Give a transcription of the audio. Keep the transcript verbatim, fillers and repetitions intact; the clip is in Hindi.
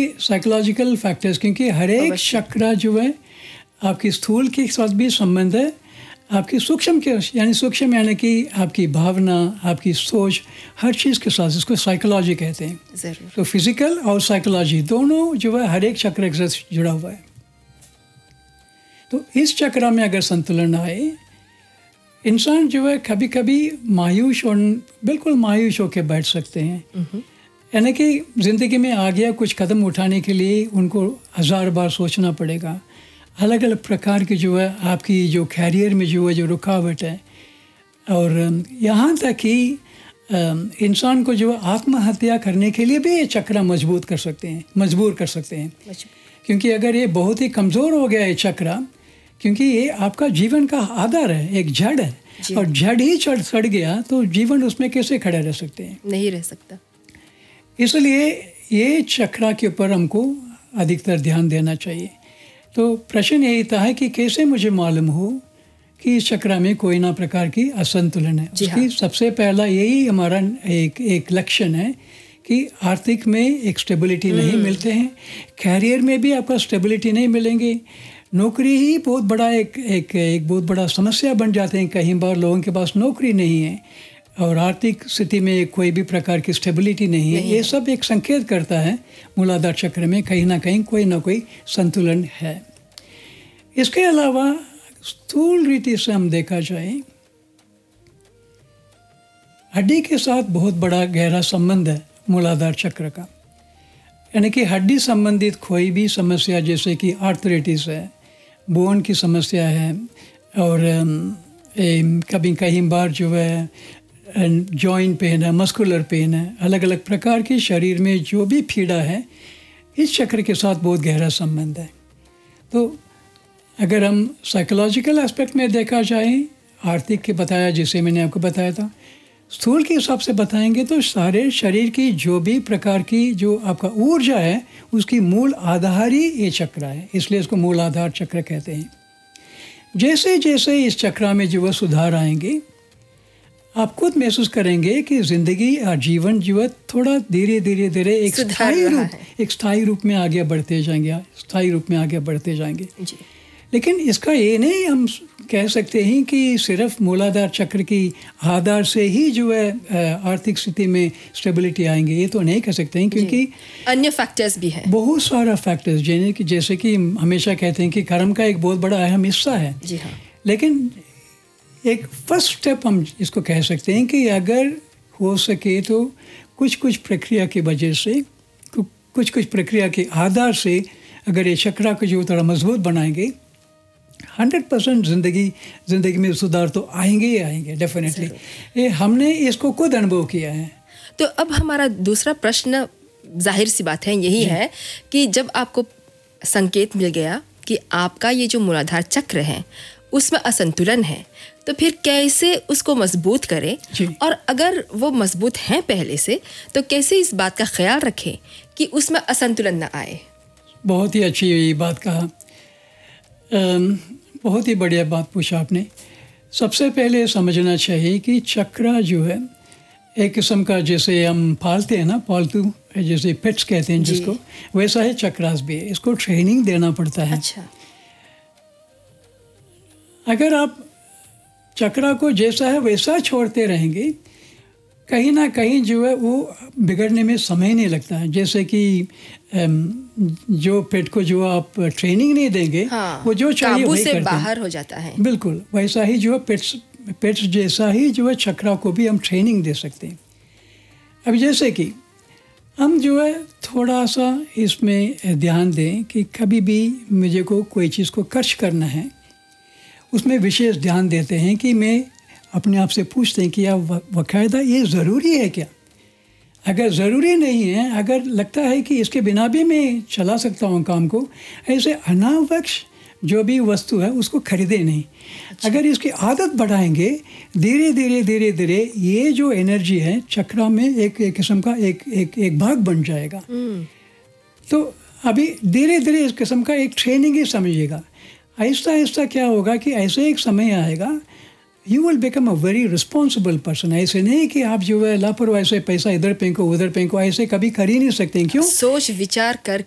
साइकोलॉजिकल फैक्टर्स, क्योंकि हर एक चक्र जो है आपकी स्थूल के साथ भी संबंध है, आपकी सूक्ष्म के यानी सूक्ष्म यानी कि आपकी भावना, आपकी सोच, हर चीज़ के साथ, इसको साइकोलॉजी कहते हैं। ज़रूर। तो फिजिकल और साइकोलॉजी दोनों जो है हर एक चक्र के साथ जुड़ा हुआ है। तो इस चक्र में अगर संतुलन आए, इंसान जो है कभी कभी मायूस और बिल्कुल मायूस होकर बैठ सकते हैं, यानी कि ज़िंदगी में आ गया कुछ कदम उठाने के लिए उनको हज़ार बार सोचना पड़ेगा। अलग अलग प्रकार की जो है आपकी जो कैरियर में जो है जो रुकावट है, और यहाँ तक कि इंसान को जो आत्महत्या करने के लिए भी ये चक्र मजबूत कर सकते हैं, मजबूर कर सकते हैं। क्योंकि अगर ये बहुत ही कमज़ोर हो गया है चक्र, क्योंकि ये आपका जीवन का आधार है, एक जड़ है, और जड़ ही चढ़ सड़ गया तो जीवन उसमें कैसे खड़े रह सकते हैं? नहीं रह सकता। इसलिए ये चक्र के ऊपर हमको अधिकतर ध्यान देना चाहिए। तो प्रश्न यही था है कि कैसे मुझे मालूम हो कि इस चक्र में कोई ना प्रकार की असंतुलन है। उसकी हाँ। सबसे पहला यही हमारा एक एक लक्षण है कि आर्थिक में एक स्टेबिलिटी नहीं मिलते हैं, कैरियर में भी आपका स्टेबिलिटी नहीं मिलेंगे, नौकरी ही बहुत बड़ा एक एक एक बहुत बड़ा समस्या बन जाते हैं। कई बार लोगों के पास नौकरी नहीं है और आर्थिक स्थिति में कोई भी प्रकार की स्टेबिलिटी नहीं है। ये सब एक संकेत करता है मूलाधार चक्र में कहीं ना कहीं कोई ना कोई संतुलन है। इसके अलावा स्थूल रीति से हम देखा जाए, हड्डी के साथ बहुत बड़ा गहरा संबंध है मूलाधार चक्र का, यानी कि हड्डी संबंधित कोई भी समस्या जैसे कि आर्थराइटिस है, बोन की समस्या है, और ए, कभी कई बार जो है जॉइंट पेन है, मस्कुलर पेन है, अलग अलग प्रकार की शरीर में जो भी पीड़ा है, इस चक्र के साथ बहुत गहरा संबंध है। तो अगर हम साइकोलॉजिकल एस्पेक्ट में देखा जाए, आर्थिक के बताया जिसे मैंने आपको बताया था, स्थूल के हिसाब से बताएंगे तो सारे शरीर की जो भी प्रकार की जो आपका ऊर्जा है उसकी मूल आधार ही ये चक्र है, इसलिए इसको मूल आधार चक्र कहते हैं। जैसे जैसे इस चक्र में जो है सुधार आएंगे, आप खुद महसूस करेंगे कि ज़िंदगी और जीवन जो है थोड़ा धीरे धीरे धीरे एक स्थायी रूप एक स्थायी रूप में आगे बढ़ते जाएंगे स्थायी रूप में आगे बढ़ते जाएंगे जी। लेकिन इसका ये नहीं हम कह सकते हैं कि सिर्फ मूलाधार चक्र की आधार से ही जो है आर्थिक स्थिति में स्टेबिलिटी आएंगे, ये तो नहीं कह सकते हैं, क्योंकि अन्य फैक्टर्स भी हैं, बहुत सारा फैक्टर्स जैसे कि जैसे कि हमेशा कहते हैं कि कर्म का एक बहुत बड़ा अहम हिस्सा है। जी हाँ। लेकिन एक फर्स्ट स्टेप हम इसको कह सकते हैं कि अगर हो सके तो कुछ कुछ प्रक्रिया की वजह से, कुछ कुछ प्रक्रिया के आधार से अगर ये चक्र को जो थोड़ा मजबूत बनाएंगे, हंड्रेड परसेंट ज़िंदगी ज़िंदगी में सुधार तो आएंगे ही आएंगे, डेफिनेटली। ये हमने इसको खुद अनुभव किया है। तो अब हमारा दूसरा प्रश्न, जाहिर सी बात है यही है कि जब आपको संकेत मिल गया कि आपका ये जो मूलाधार चक्र है उसमें असंतुलन है, तो फिर कैसे उसको मजबूत करें, और अगर वो मजबूत हैं पहले से तो कैसे इस बात का ख्याल रखें कि उसमें असंतुलन ना आए? बहुत ही अच्छी बात कहा, बहुत ही बढ़िया बात पूछा आपने। सबसे पहले समझना चाहिए कि चक्र जो है एक किस्म का, जैसे हम पालते हैं ना, पालतू जैसे पेट्स कहते हैं जिसको, वैसा ही चक्रास भी है, इसको ट्रेनिंग देना पड़ता है। अच्छा। अगर आप चक्र को जैसा है वैसा छोड़ते रहेंगे, कहीं ना कहीं जो है वो बिगड़ने में समय नहीं लगता है। जैसे कि जो पेट को जो आप ट्रेनिंग नहीं देंगे, हाँ, वो जो चाहिए वही से बाहर हो जाता है। बिल्कुल वैसा ही जो है पेट्स पेट्स जैसा ही जो है चक्र को भी हम ट्रेनिंग दे सकते हैं। अब जैसे कि हम जो है थोड़ा सा इसमें ध्यान दें कि कभी भी मुझे को कोई चीज़ को खर्च करना है, उसमें विशेष ध्यान देते हैं कि मैं अपने आप से पूछते हैं कि या बाकायदा ये ज़रूरी है क्या? अगर ज़रूरी नहीं है, अगर लगता है कि इसके बिना भी मैं चला सकता हूँ काम को, ऐसे अनावश्यक जो भी वस्तु है उसको खरीदे नहीं। अच्छा। अगर इसकी आदत बढ़ाएंगे, धीरे धीरे धीरे धीरे ये जो एनर्जी है चक्र में एक एक किस्म का एक एक एक भाग बन जाएगा। तो अभी धीरे धीरे इस किस्म का एक ट्रेनिंग ही समझिएगा। आहिस्ता आहिस्ता क्या होगा कि ऐसे एक समय आएगा, you will become a very responsible person. ऐसे नहीं कि आप जो है लापरवाही से पैसा इधर फेंको उधर फेंको, ऐसे कभी कर ही नहीं सकते। क्यों? सोच विचार कर